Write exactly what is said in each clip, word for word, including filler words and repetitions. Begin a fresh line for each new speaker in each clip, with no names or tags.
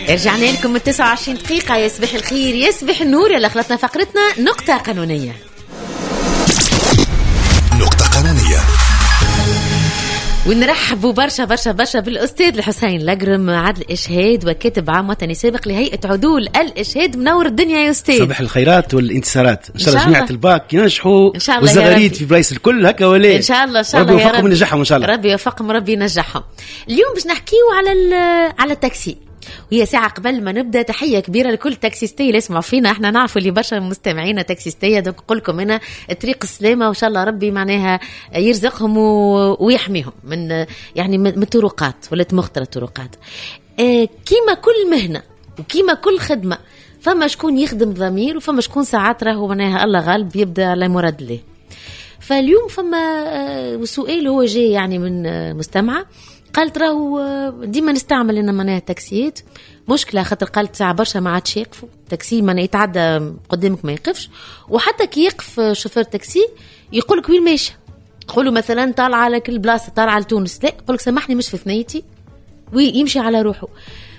رجعنا لكم من تسعة وعشرين دقيقة. يصبح الخير يصبح النور. يلا خلطنا فقرتنا نقطة قانونية.
نقطة قانونية.
ونرحب برشا برشا برشا بالأستاذ الحسين لقرم، عدل إشهاد وكاتب عام وطني سابق لهيئة عدول الإشهاد. منور الدنيا يا أستاذ.
صباح الخيرات والانتصارات إن شاء الله. جماعة الباك ينجحوا والزغاريد في برايس الكل هكا ولا
إن شاء الله. إن شاء الله
ربي يوفقهم وينجحهم إن شاء الله.
ربي يوفقهم وربي ينجحهم. اليوم باش نحكيو على على التاكسي، وهي ساعة قبل ما نبدأ تحية كبيرة لكل تاكسيستية اللي يسمعوا فينا. احنا نعرفوا اللي برشا مستمعينا تاكسيستية، دونك نقول لكم هنا طريق السلامة، وإن شاء الله ربي معناها يرزقهم ويحميهم من يعني من الطرقات ولا مختلف الطرقات. اه كيما كل مهنة وكيما كل خدمة فما شكون يخدم ضمير وفما شكون ساعات راهو معناها الله غالب يبدأ على مراد له. فاليوم فما اه سؤال هو جاي يعني من اه مستمعة قالت راهو ديما نستعمل لنا معناها تاكسيات مشكله، خاطر قالت ساعه برشا ما عادش يقفوا تاكسي، ما يتعدى قدامك ما يقفش، وحتى كي يقف شوفير تاكسي يقول لك وين ماشي، يقولوا مثلا طالعه على كل بلاصه، طالعه لتونس، لا يقول لك سامحني مش في ثنيتي ويمشي على روحه.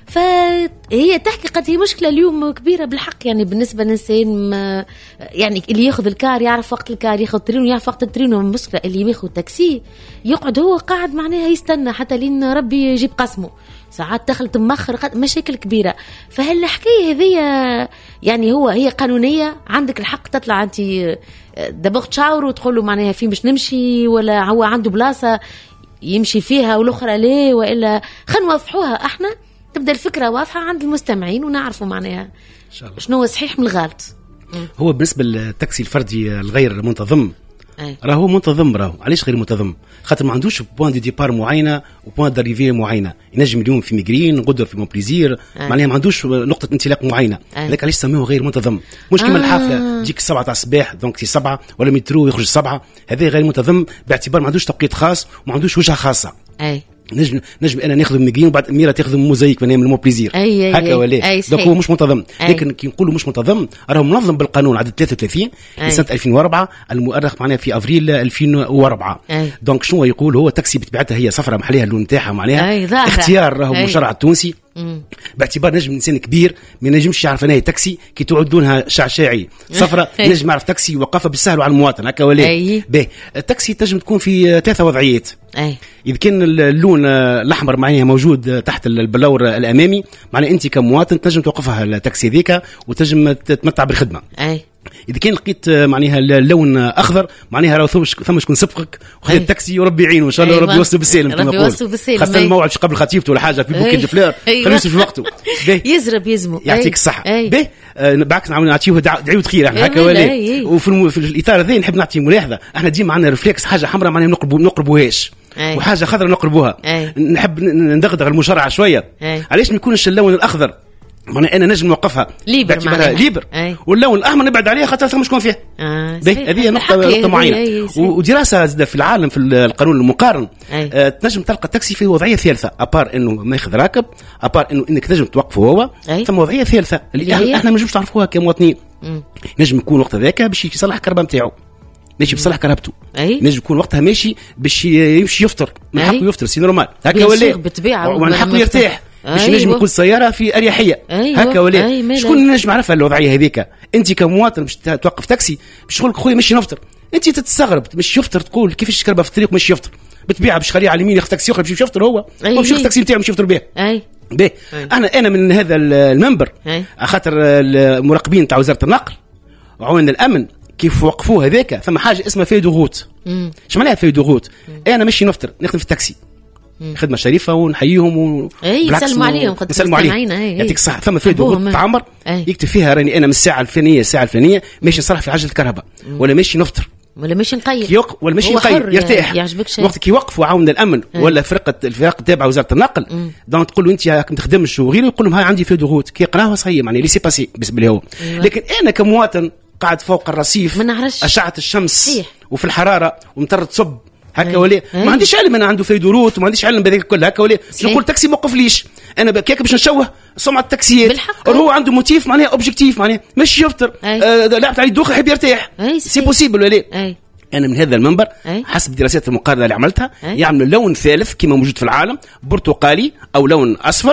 فهي تحكي قد هي مشكله اليوم كبيره بالحق، يعني بالنسبه للانسان يعني اللي ياخذ الكار يعرف وقت الكار، ياخذ الترين يعرف وقت الترين. المشكله اللي ياخذ تاكسي يقعد هو قاعد معناها يستنى حتى لين ربي يجيب قسمه، ساعات دخلت مخر، مشاكل كبيره. فهالحكايه هذه يعني هو هي قانونيه، عندك الحق تطلع انت دابا تشاور وتقول له معناها في مش نمشي، ولا هو عنده بلاصه يمشي فيها والاخرى ليه، والا خلينا نوضحوها احنا تبدأ الفكرة واضحة عند المستمعين ونعرفوا معناها شنو صحيح من الغلط.
هو بالنسبة للتاكسي الفردي الغير منتظم، راهو منتظم، راهو علاش غير منتظم؟ خاطر ما عندوش بوان دي ديبار معينه وبوان داريفي معينه. ينجم اليوم في ميغرين، غدر في مونبليزير، معناها ما عندوش نقطه انطلاق معينه، هذاك علاش سموه غير منتظم. مش كما آه. الحافله تجيك السبعة تاع الصباح دونك تي سبعة، ولا مترو يخرج سبعة، هذا غير منتظم باعتبار ما عندوش توقيت خاص وما عندوش وجهه خاصه. اي نجم نجم انا ناخذ ميغرين وبعد اميره تاخذ موزايك من المون بليزير هكا ولا، دونك هو مش منتظم. لكن كي نقولوا مش منتظم راهو منظم بالقانون عدد ثلاثة وثلاثين لسنه ألفين وأربعة المؤرخ معناها في افريل ألفين وأربعة. دونك شنو يقول هو التاكسي بطبيعتها هي صفرة محليها اللون نتاعها معناها اختيار راهو من الشرع التونسي، باعتبار نجم انسان كبير ما نجمش يعرف انا تاكسي كي تعدونها شعشاعي صفرة نجم يعرف تاكسي وقفها بالسهل على المواطن هكا ولا. باهي التاكسي تنجم تكون في ثلاثه وضعيات. اذا كان اللون الاحمر معناها موجود تحت البلور الامامي، معناها انت كمواطن تنجم توقفها التاكسي ذيك وتنجم تتمتع بالخدمه. اي اذا كان لقيت معناها اللون اخضر معناها راه ثم شكون سبقك وخذ التاكسي وربي يعينه ان شاء الله وربي يوصل بالسالم كما نقول، خاصه الموعد قبل خطيبته ولا حاجه في بوكيه دو فلور خليه يوصل في وقته يزرب يزمو يعطيك الصحه. باهي بعد نعطيوه دعوه خير احنا هكا ولا. وفي في الاطار هذا نحب نعطي ملاحظه، احنا ديما عندنا ريفلكس حاجه حمراء معناها نقربوا نقربوهاش وحاجه خضراء نقربوها، نحب ندغدغ المشرعه شويه. علاش ما يكونش اللون الاخضر معناها انا نجم نوقفها باعتبارها ليبر، واللون الاحمر نبعد عليها خاطر ثم شكون فيه. آه هذه نقطه نقطه معينه. ودراسه في العالم في القانون المقارن آه تنجم تلقى التاكسي في وضعيه ثالثه، ابار انه ما ياخذ راكب، ابار انه انك تنجم توقفه هو، ثم وضعيه ثالثه اللي احنا, احنا ما نجمش نعرفوها كمواطنين. نجم يكون وقت ذاك باش يصلح الكهرباء نتاعو، ماشي بصلح كهربته، نجم يكون وقتها ماشي باش يمشي يفطر، من حقه يفطر سي نورمال هكا ولا، ومن حقه يرتاح باش أيوة. نجم يكون سيارة في أريحية. أيوة. هكا ولا أيوة. شكون نجم عرفها الوضعية هذيك؟ أنت كمواطن باش توقف تاكسي باش تقول لك خويا ماشي نفطر، أنت تتستغرب مش يفطر، تقول كيفاش الكهرباء في الطريق مش يفطر، بتبيعها باش خليه على اليمين ياخذ تاكسي أخرى باش يفطر هو، أيوة. هو باش ياخذ تاكسي نتاعو باش يفطر به. أي به أنا أنا من هذا المنبر خاطر المراقبين تاع وزارة النقل وعون الأمن كيف وقفوه هذاك ثم حاجة اسمها في ضغوط. ايش معناها في ضغوط؟ أنا ماشي نفطر نخدم في التاكسي خدمه شريفه ونحييهم و
نسلموا عليهم
نسلموا عليهم يعطيك الصحه. ثم في ضغوط تعمر يكتب فيها راني انا من الساعه الفلانيه الساعه الفلانيه ماشي نصلح في عجله الكهرباء ولا ماشي نفطر
ولا ماشي نقيد
يق... ولا ماشي نقيد يرتاح. وقت كي يوقفوا عاون الامن أي. ولا فرقه الفرق تابعه وزاره النقل دونك تقول له انت ما تخدمش وغيره، يقول لهم هاي عندي في ضغوط كي يقراها صحيح معني لي سي باسي بالنسبه له. لكن انا كمواطن قاعد فوق الرصيف اشعه الشمس صحيح. وفي الحراره ومطر تصب هكا ولا ما عنديش علم انا عنده في دروت وما عنديش علم بهذاك الكل هكا ولا نقول تاكسي موقف ليش انا كيك باش نشوه سمعه التاكسيات هو عنده موتيف معناها اوبجيكتيف معناها مش يفطر آه لعبت عليه الدوخه يحب يرتاح سي بوسيبل ولا انا من هذا المنبر أي. حسب الدراسات المقارنه اللي عملتها أي. يعملوا لون ثالث كما موجود في العالم برتقالي او لون اصفر